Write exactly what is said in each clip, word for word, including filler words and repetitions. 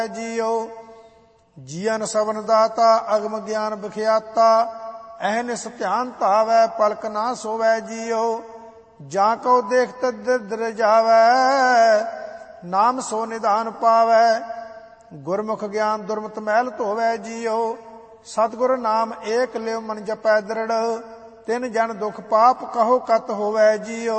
JIO. ਜੀਵਨ seven ਦਾਤਾ ਅਗਮ ਗਿਆਨ ਬਖਿਆਤਾ, ਅਹਨਿਸ ਧਿਆਨ ਧਾਵੈ ਪਲਕ ਨਾ ਸੋਵੈ ਜੀਓ। ਜਾਂ ਕਉ ਦੇਖਤ ਦਿਰਦਿਰ ਜਾਵੈ, ਨਾਮ ਸੋ ਨਿਧਾਨ ਪਾਵੈ। ਗੁਰਮੁਖ ਗਿਆਨ ਦੁਰਮਤ ਮਹਿਲ ਧੋਵੈ ਜੀਓ। ਸਤਿਗੁਰ ਨਾਮ ਏਕ ਲਿਵ ਮਨ ਜਪੈ ਦ੍ਰਿੜ, ਤਿਨ ਜਨ ਦੁਖ ਪਾਪ ਕਹੋ ਕਤ ਹੋਵੈ ਜੀਓ।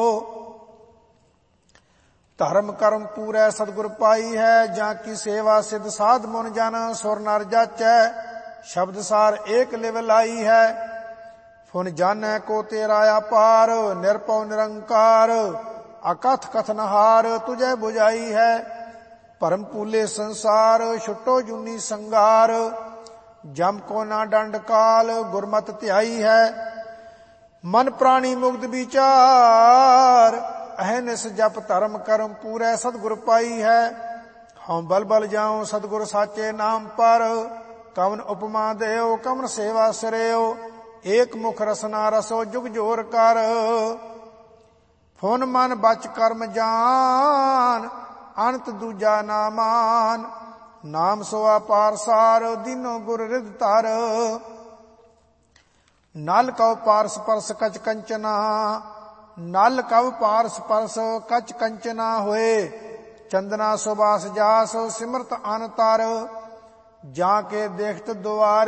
ਧਰਮ ਕਰਮ ਪੂਰੈ ਸਤਿਗੁਰ ਪਾਈ ਹੈ, ਜਾਂ ਕੀ ਸੇਵਾ ਸਿਧ ਸਾਧ ਮੁਨ ਜਨ ਸੁਰ ਨਰ ਜਾਚੈ। ਸ਼ਬਦ ਸਾਰ ਏਕ ਲਿਵ ਲਾਈ ਹੈ, ਫੁਨ ਜਾਣੈ ਕੋ ਤੇਰਾ ਆਪਾਰ। ਨਿਰਭਉ ਨਿਰੰਕਾਰ ਅਕਥ ਕਥਨਹਾਰ, ਤੁਝੈ ਬੁਝਾਈ ਹੈ। ਭਰਮ ਪੂਲੇ ਸੰਸਾਰ ਛੁਟੋ ਜੂਨੀ ਸੰਗਾਰ, ਜਮ ਕੋ ਨਾ ਡੰਡ ਕਾਲ ਗੁਰਮਤਿ ਧਿਆਈ ਹੈ। ਮਨ ਪ੍ਰਾਣੀ ਮੁਗਧ ਵਿਚਾਰ, ਅਹਨਿਸ ਜਪ ਧਰਮ ਕਰਮ ਪੂਰੈ ਸਤਿਗੁਰ ਪਾਈ ਹੈ। ਹਉ ਬਲ ਬਲ ਜਾਉ ਸਤਿਗੁਰ ਸਾਚੇ ਨਾਮ ਪਰ, ਕਵਨ ਉਪਮਾ ਦੇਉ ਕਵਨ ਸੇਵਾ ਸਿਰਿਓ। ਏਕ ਮੁਖ ਰਸਨਾ ਰਸੋ ਜੁਗ ਜੋਰ ਕਰ, ਫੁਨ ਮਨ ਬਚ ਕਰਮ ਜਾਨ। ਅਨੰਤ ਦੂਜਾ ਨਾ ਮਾਨ, ਨਾਮ ਸੋ ਅਪਾਰ ਸਾਰ ਦੀਨੋ ਗੁਰ ਰਿਦ ਧਰ। ਨਲ ਕਉ ਪਾਰਸ ਪਰਸ ਕਚ ਕੰਚਨਾ, ਨਲ ਕਉ ਪਾਰਸ ਪਰਸ ਕਚ ਕੰਚਨਾ ਹੋਏ। ਚੰਦਨਾ ਸੁਬਾਸ ਜਾਸ ਸਿਮਰਤ ਅਨ ਤਰ, ਜਾਂ ਕੇ ਦੇਖਤ ਦੁਆਰ